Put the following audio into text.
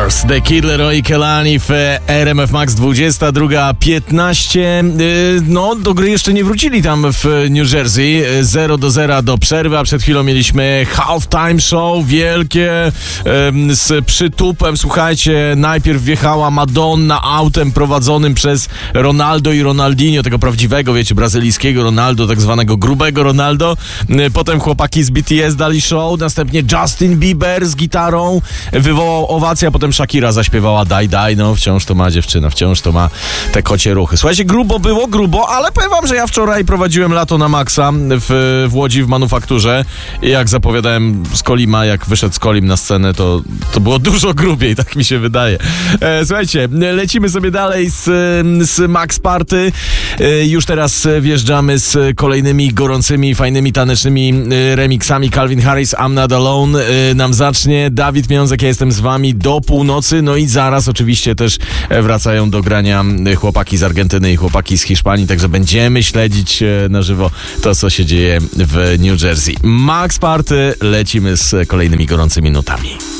Stars, The Kid Laroi Kelani w RMF Max 22:15. No, do gry jeszcze nie wrócili tam w New Jersey. 0-0 do przerwy, a przed chwilą mieliśmy halftime show wielkie z przytupem. Słuchajcie, najpierw wjechała Madonna autem prowadzonym przez Ronaldo i Ronaldinho, tego prawdziwego, wiecie, brazylijskiego Ronaldo, tak zwanego grubego Ronaldo. Potem chłopaki z BTS dali show, następnie Justin Bieber z gitarą wywołał owację, a potem Shakira zaśpiewała Daj, daj, no wciąż to ma dziewczyna, wciąż to ma te kocie ruchy. Słuchajcie, grubo, ale powiem wam, że ja wczoraj prowadziłem lato na maksa w Łodzi w Manufakturze i jak zapowiadałem Skolima, jak wyszedł Skolim na scenę, to było dużo grubiej, tak mi się wydaje. Słuchajcie, lecimy sobie dalej z Max Party. Już teraz wjeżdżamy z kolejnymi gorącymi, fajnymi, tanecznymi remixami. Calvin Harris, I'm Not Alone nam zacznie. Dawid Miązek, ja jestem z wami do północy, no i zaraz oczywiście też wracają do grania chłopaki z Argentyny i chłopaki z Hiszpanii, także będziemy śledzić na żywo to, co się dzieje w New Jersey. Max Party, lecimy z kolejnymi gorącymi nutami.